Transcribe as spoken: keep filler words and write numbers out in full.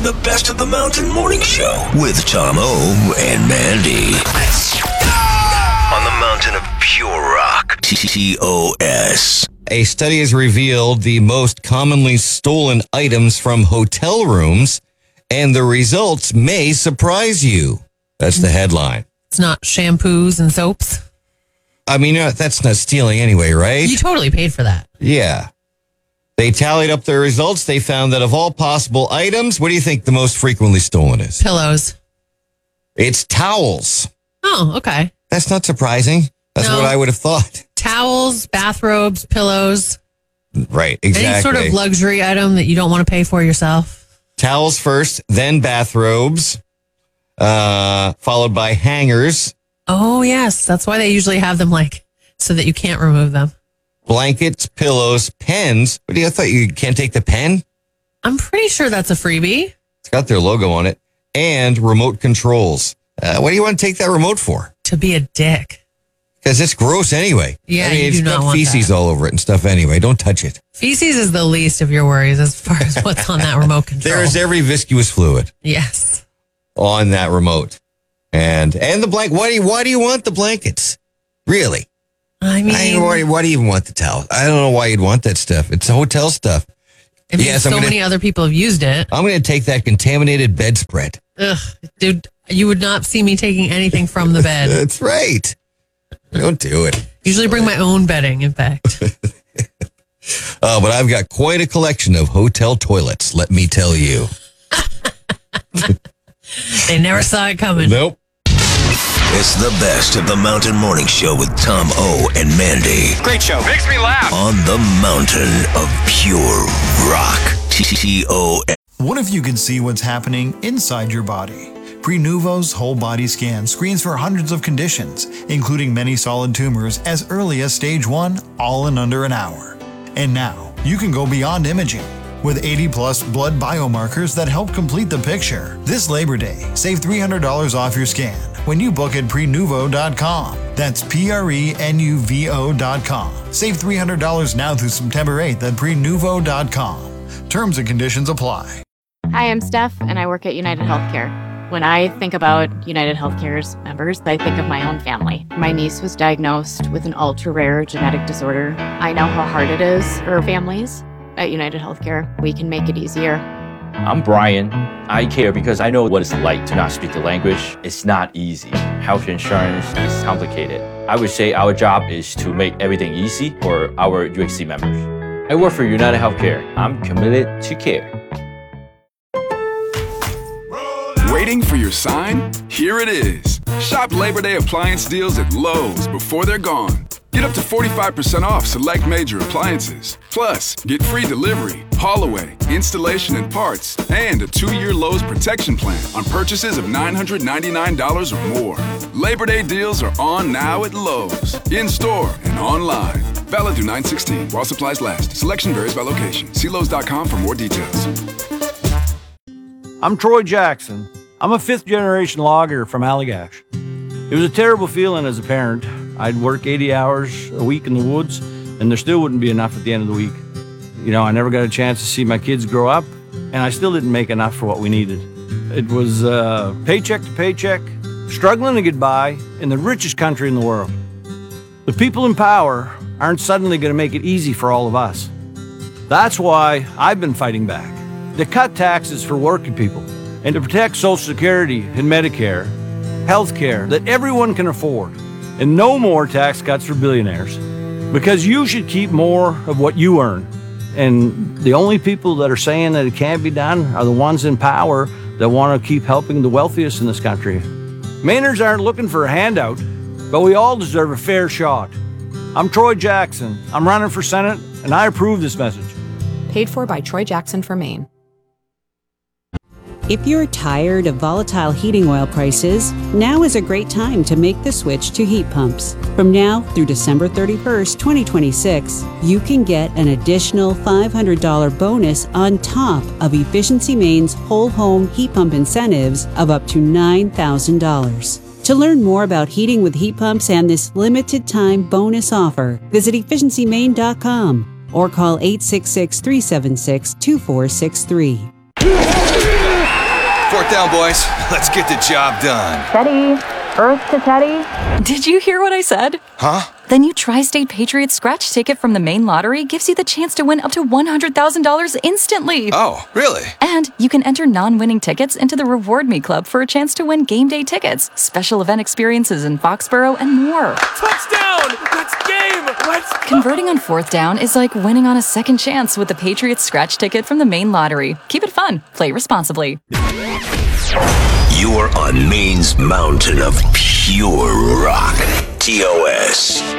the Best of the Mountain Morning Show with Tom O and Mandy. On the mountain of pure rock. T O S. A study has revealed the most commonly stolen items from hotel rooms, and the results may surprise you. That's the headline. It's not shampoos and soaps. I mean, that's not stealing anyway, right? You totally paid for that. Yeah. They tallied up their results. They found that of all possible items, what do you think the most frequently stolen is? Pillows. It's towels. Oh, okay. That's not surprising. That's No. what I would have thought. Towels, bathrobes, pillows. Right, exactly. Any sort of luxury item that you don't want to pay for yourself. Towels first, then bathrobes, uh, followed by hangers. Oh, yes. That's why they usually have them like so that you can't remove them. Blankets, pillows, pens. What do you I thought you can't take the pen? I'm pretty sure that's a freebie. It's got their logo on it. And remote controls. Uh, what do you want to take that remote for? To be a dick. Because it's gross anyway. Yeah, I mean, you it's do not got want feces that. all over it and stuff anyway. Don't touch it. Feces is the least of your worries as far as what's on that remote control. There is every viscous fluid Yes. on that remote. And and the blanket. Why do you, why do you want the blankets? Really? I mean, I, why, why do you even want the towel? I don't know why you'd want that stuff. It's hotel stuff. I mean yes, so I'm gonna- many other people have used it. I'm going to take that contaminated bedspread. Ugh, dude, you would not see me taking anything from the bed. That's right. Don't do it. Usually bring my own bedding, in fact. Oh, but I've got quite a collection of hotel toilets, let me tell you. They never saw it coming. Nope. It's the Best of the Mountain Morning Show with Tom O and Mandy. Great show. Makes me laugh. On the mountain of pure rock. T O S. What if you could see what's happening inside your body? Prenuvo's whole body scan screens for hundreds of conditions, including many solid tumors as early as stage one, all in under an hour. And now, you can go beyond imaging. With eighty plus blood biomarkers that help complete the picture. This Labor Day, save three hundred dollars off your scan when you book at prenuvo dot com. That's P R E N U V O dot com. Save three hundred dollars now through September eighth at prenuvo dot com. Terms and conditions apply. Hi, I'm Steph, and I work at United Healthcare. When I think about United Healthcare's members, I think of my own family. My niece was diagnosed with an ultra-rare genetic disorder. I know how hard it is for families. At United Healthcare, we can make it easier. I'm Brian. I care because I know what it's like to not speak the language. It's not easy. Health insurance is complicated. I would say our job is to make everything easy for our U H C members. I work for United Healthcare. I'm committed to care. Waiting for your sign? Here it is. Shop Labor Day appliance deals at Lowe's before they're gone. Get up to forty-five percent off select major appliances. Plus, get free delivery, haul away, installation and parts, and a two-year Lowe's protection plan on purchases of nine hundred ninety-nine dollars or more. Labor Day deals are on now at Lowe's, in-store and online. Valid through nine sixteen while supplies last. Selection varies by location. See Lowe's dot com for more details. I'm Troy Jackson. I'm a fifth-generation logger from Allagash. It was a terrible feeling as a parent. I'd work eighty hours a week in the woods, and there still wouldn't be enough at the end of the week. You know, I never got a chance to see my kids grow up, and I still didn't make enough for what we needed. It was uh, paycheck to paycheck, struggling to get by in the richest country in the world. The people in power aren't suddenly going to make it easy for all of us. That's why I've been fighting back. To cut taxes for working people, and to protect Social Security and Medicare, health care that everyone can afford, and no more tax cuts for billionaires. Because you should keep more of what you earn. And the only people that are saying that it can't be done are the ones in power that want to keep helping the wealthiest in this country. Mainers aren't looking for a handout, but we all deserve a fair shot. I'm Troy Jackson. I'm running for Senate, and I approve this message. Paid for by Troy Jackson for Maine. If you're tired of volatile heating oil prices, now is a great time to make the switch to heat pumps. From now through December thirty-first, twenty twenty-six, you can get an additional five hundred dollars bonus on top of Efficiency Maine's whole home heat pump incentives of up to nine thousand dollars. To learn more about heating with heat pumps and this limited time bonus offer, visit efficiency maine dot com or call eight six six, three seven six, two four six three. Fourth down, boys. Let's get the job done. Teddy. Earth to Teddy. Did you hear what I said? Huh? The new Tri-State Patriots scratch ticket from the Maine Lottery gives you the chance to win up to one hundred thousand dollars instantly. Oh, really? And you can enter non-winning tickets into the Reward Me Club for a chance to win game day tickets, special event experiences in Foxborough, and more. Touchdown! Let's game! Let's go! Converting on fourth down is like winning on a second chance with the Patriots scratch ticket from the Maine Lottery. Keep it fun. Play responsibly. You're on Maine's mountain of pure rock. T O S.